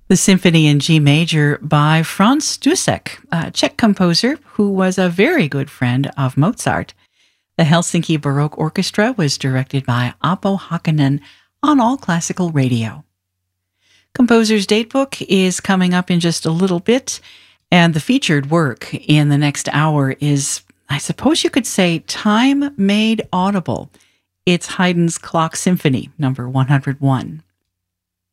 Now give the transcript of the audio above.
The Symphony in G Major by Franz Dussek, a Czech composer who was a very good friend of Mozart. The Helsinki Baroque Orchestra was directed by Apo Hakanen on All Classical Radio. Composer's Datebook is coming up in just a little bit, and the featured work in the next hour is, I suppose you could say, time made audible. It's Haydn's Clock Symphony, number 101.